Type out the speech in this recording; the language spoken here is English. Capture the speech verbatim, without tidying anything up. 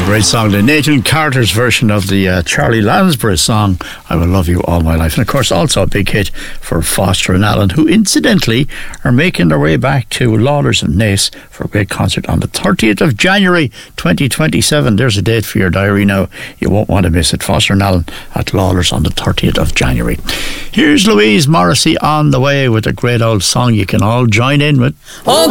Great song, the Nathan Carter's version of the uh, Charlie Lansbury song I Will Love You All My Life, and of course also a big hit for Foster and Allen, who incidentally are making their way back to Lawlor's and Naas for a great concert on the thirtieth of January twenty twenty-seven. There's a date for your diary now, you won't want to miss it. Foster and Allen at Lawlor's on the thirtieth of January. Here's Louise Morrissey on the way with a great old song you can all join in with. Oh